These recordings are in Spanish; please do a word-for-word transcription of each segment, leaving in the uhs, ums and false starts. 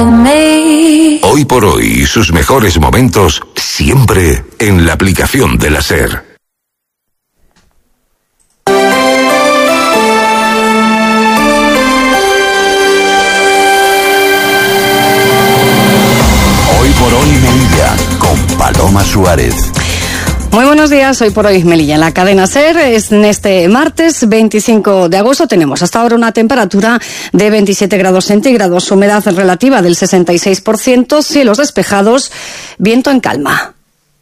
Hoy por hoy, sus mejores momentos siempre en la aplicación de la SER. Hoy por hoy Melilla, con Paloma Suárez. Muy buenos días, hoy por hoy Melilla. En la cadena SER, en este martes veinticinco de agosto, tenemos hasta ahora una temperatura de veintisiete grados centígrados, humedad relativa del sesenta y seis por ciento, cielos despejados, viento en calma.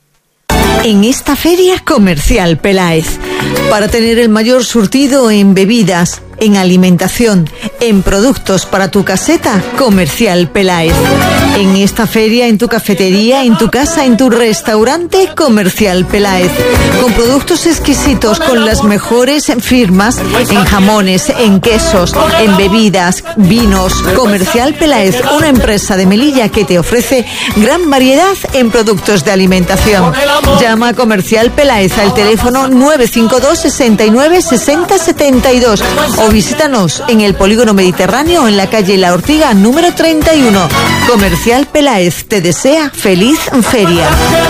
En esta feria comercial Peláez, para tener el mayor surtido en bebidas, en alimentación, en productos para tu caseta, Comercial Peláez. En esta feria, en tu cafetería, en tu casa, en tu restaurante, Comercial Peláez. Con productos exquisitos, con las mejores firmas en jamones, en quesos, en bebidas, vinos. Comercial Peláez, una empresa de Melilla que te ofrece gran variedad en productos de alimentación. Llama a Comercial Peláez al teléfono nueve cinco dos, sesenta y nueve, sesenta, setenta y dos o visítanos en el Polígono Mediterráneo en la calle La Ortiga número treinta y uno. Comercial Peláez te desea feliz feria.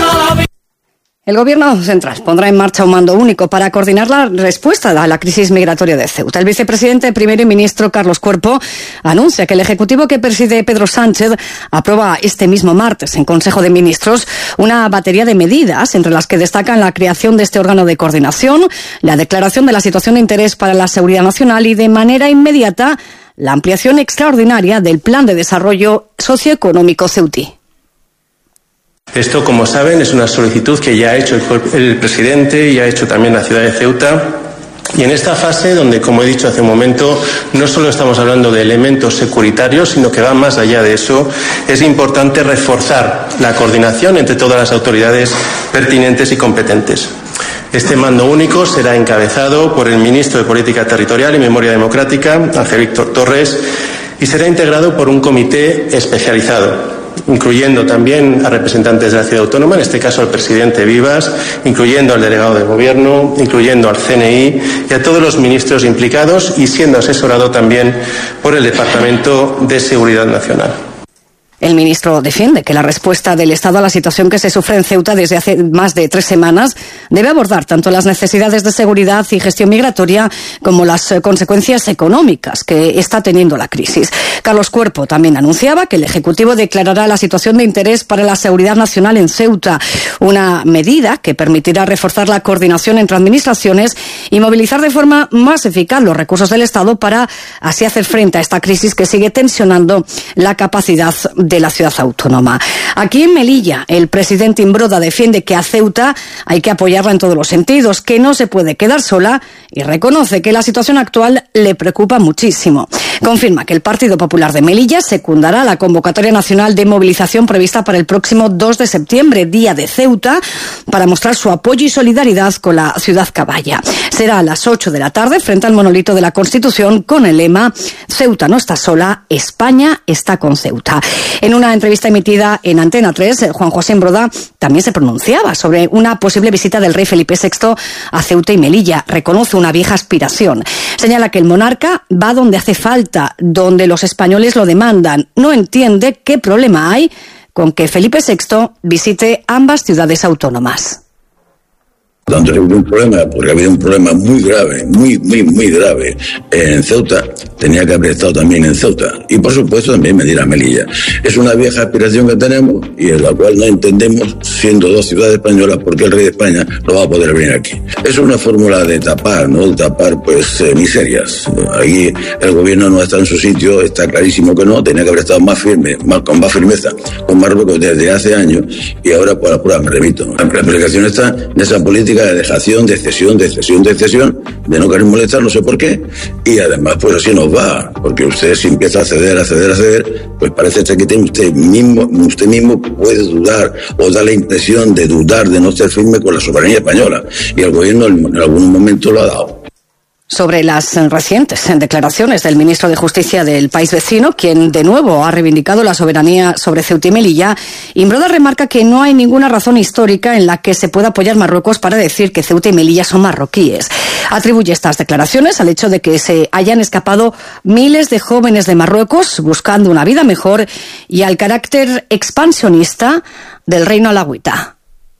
El Gobierno central pondrá en marcha un mando único para coordinar la respuesta a la crisis migratoria de Ceuta. El vicepresidente primero y ministro Carlos Cuerpo anuncia que el Ejecutivo que preside Pedro Sánchez aprueba este mismo martes en Consejo de Ministros una batería de medidas, entre las que destacan la creación de este órgano de coordinación, la declaración de la situación de interés para la seguridad nacional y, de manera inmediata, la ampliación extraordinaria del Plan de Desarrollo Socioeconómico ceutí. Esto, como saben, es una solicitud que ya ha hecho el, el presidente y ha hecho también la ciudad de Ceuta. Y en esta fase, donde, como he dicho hace un momento, no solo estamos hablando de elementos securitarios, sino que va más allá de eso, es importante reforzar la coordinación entre todas las autoridades pertinentes y competentes. Este mando único será encabezado por el ministro de Política Territorial y Memoria Democrática, Ángel Víctor Torres, y será integrado por un comité especializado, incluyendo también a representantes de la ciudad autónoma, en este caso al presidente Vivas, incluyendo al delegado de gobierno, incluyendo al C N I y a todos los ministros implicados, y siendo asesorado también por el Departamento de Seguridad Nacional. El ministro defiende que la respuesta del Estado a la situación que se sufre en Ceuta desde hace más de tres semanas debe abordar tanto las necesidades de seguridad y gestión migratoria como las consecuencias económicas que está teniendo la crisis. Carlos Cuerpo también anunciaba que el Ejecutivo declarará la situación de interés para la seguridad nacional en Ceuta, una medida que permitirá reforzar la coordinación entre administraciones y movilizar de forma más eficaz los recursos del Estado para así hacer frente a esta crisis que sigue tensionando la capacidad de la ciudad autónoma. Aquí en Melilla, el presidente Imbroda defiende que a Ceuta hay que apoyarla en todos los sentidos, que no se puede quedar sola, y reconoce que la situación actual le preocupa muchísimo. Confirma que el Partido Popular de Melilla secundará la convocatoria nacional de movilización prevista para el próximo dos de septiembre, Día de Ceuta, para mostrar su apoyo y solidaridad con la ciudad caballa. Será a las ocho de la tarde frente al monolito de la Constitución con el lema «Ceuta no está sola, España está con Ceuta». En una entrevista emitida en Antena tres, Juan José Imbroda también se pronunciaba sobre una posible visita del rey Felipe sexto a Ceuta y Melilla. Reconoce una vieja aspiración. Señala que el monarca va donde hace falta, donde los españoles lo demandan. No entiende qué problema hay con que Felipe sexto visite ambas ciudades autónomas. Tanto ha habido un problema, porque ha habido un problema muy grave, muy, muy, muy grave en Ceuta, tenía que haber estado también en Ceuta. Y por supuesto también venir a Melilla. Es una vieja aspiración que tenemos y en la cual no entendemos, siendo dos ciudades españolas, por qué el rey de España no va a poder venir aquí. Es una fórmula de tapar, ¿no? De tapar, pues, eh, miserias. Ahí el gobierno no está en su sitio, está clarísimo que no, tenía que haber estado más firme, más, con más firmeza con Marruecos desde hace años, y ahora por la prueba me remito. La aplicación está en esa política de dejación, de cesión, de cesión, de cesión, de no querer molestar, no sé por qué, y además pues así nos va, porque usted si empieza a ceder, a ceder, a ceder, pues parece que tiene usted mismo, usted mismo puede dudar, o da la impresión de dudar, de no ser firme con la soberanía española, y el gobierno en algún momento lo ha dado. Sobre las recientes declaraciones del ministro de Justicia del país vecino, quien de nuevo ha reivindicado la soberanía sobre Ceuta y Melilla, Imbroda remarca que no hay ninguna razón histórica en la que se pueda apoyar Marruecos para decir que Ceuta y Melilla son marroquíes. Atribuye estas declaraciones al hecho de que se hayan escapado miles de jóvenes de Marruecos buscando una vida mejor y al carácter expansionista del reino alauita.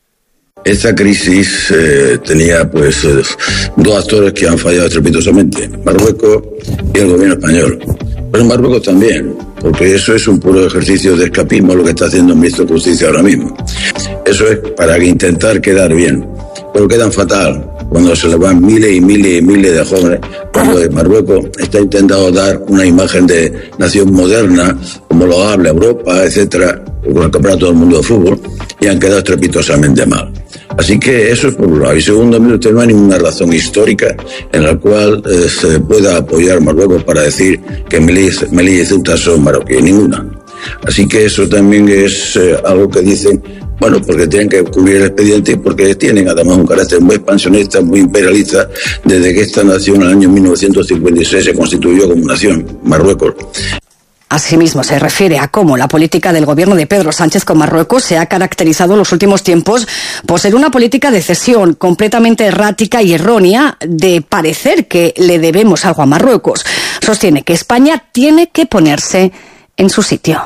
Esta crisis eh, tenía pues eh, dos actores que han fallado estrepitosamente, Marruecos y el gobierno español. Pero Marruecos también, porque eso es un puro ejercicio de escapismo lo que está haciendo el ministro de Justicia ahora mismo. Eso es para intentar quedar bien, pero quedan fatal cuando se le van miles y miles y miles de jóvenes, cuando Marruecos está intentando dar una imagen de nación moderna, como lo habla Europa, etcétera, con el campeonato del mundo de fútbol, y han quedado estrepitosamente mal. Así que eso es por un lado. Y segundo, mire usted, no hay ninguna razón histórica en la cual eh, se pueda apoyar Marruecos para decir que Melilla, Melilla y Ceuta son marroquíes, ninguna. Así que eso también es eh, algo que dicen, bueno, porque tienen que cubrir el expediente y porque tienen además un carácter muy expansionista, muy imperialista, desde que esta nación en el año mil novecientos cincuenta y seis se constituyó como nación, Marruecos. Asimismo, se refiere a cómo la política del gobierno de Pedro Sánchez con Marruecos se ha caracterizado en los últimos tiempos por ser una política de cesión completamente errática y errónea de parecer que le debemos algo a Marruecos. Sostiene que España tiene que ponerse en su sitio.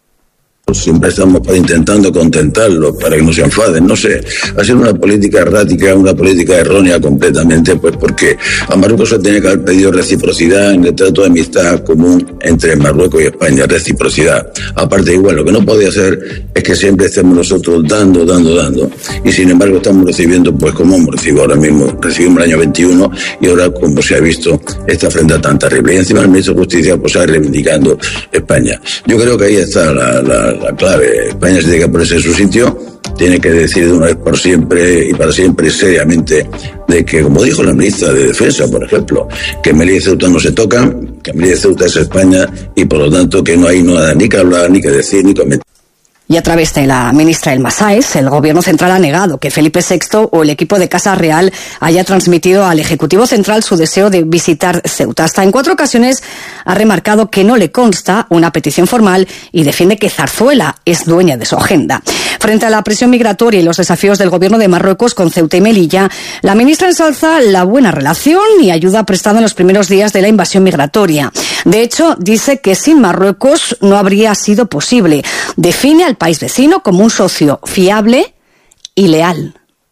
Siempre estamos intentando contentarlos para que no se enfaden, no sé, ha sido una política errática, una política errónea completamente, pues porque a Marruecos se tiene que haber pedido reciprocidad en el trato de amistad común entre Marruecos y España, reciprocidad. Aparte, igual, lo que no podía ser es que siempre estemos nosotros dando, dando, dando, y sin embargo estamos recibiendo, pues como hemos recibido ahora mismo, recibimos el año veintiuno, y ahora como se ha visto esta afrenta tan terrible. Y encima el ministro de Justicia pues está reivindicando España. Yo creo que ahí está la, la la clave. España se tiene que ponerse en su sitio, tiene que decir de una vez por siempre y para siempre seriamente de que, como dijo la ministra de Defensa, por ejemplo, que Melilla y Ceuta no se tocan, que Melilla y Ceuta es España y por lo tanto que no hay nada ni que hablar, ni que decir, ni comentar. Y a través de la ministra Elma Sáez, el Gobierno central ha negado que Felipe sexto o el equipo de Casa Real haya transmitido al Ejecutivo Central su deseo de visitar Ceuta. Hasta en cuatro ocasiones ha remarcado que no le consta una petición formal y defiende que Zarzuela es dueña de su agenda. Frente a la presión migratoria y los desafíos del Gobierno de Marruecos con Ceuta y Melilla, la ministra ensalza la buena relación y ayuda prestada en los primeros días de la invasión migratoria. De hecho, dice que sin Marruecos no habría sido posible. Define al país vecino como un socio fiable y leal.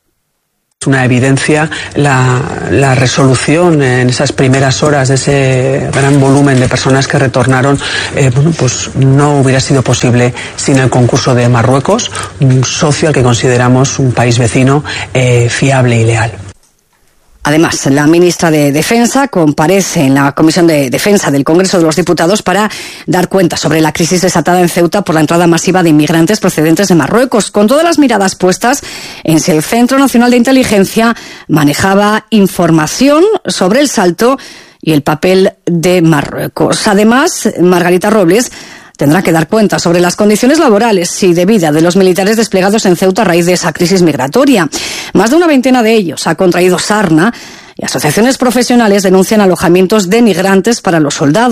Es una evidencia la, la resolución en esas primeras horas de ese gran volumen de personas que retornaron. Eh, bueno, pues no hubiera sido posible sin el concurso de Marruecos, un socio al que consideramos un país vecino eh, fiable y leal. Además, la ministra de Defensa comparece en la Comisión de Defensa del Congreso de los Diputados para dar cuenta sobre la crisis desatada en Ceuta por la entrada masiva de inmigrantes procedentes de Marruecos, con todas las miradas puestas en si el Centro Nacional de Inteligencia manejaba información sobre el salto y el papel de Marruecos. Además, Margarita Robles tendrá que dar cuenta sobre las condiciones laborales y de vida de los militares desplegados en Ceuta a raíz de esa crisis migratoria. Más de una veintena de ellos ha contraído sarna y asociaciones profesionales denuncian alojamientos denigrantes para los soldados.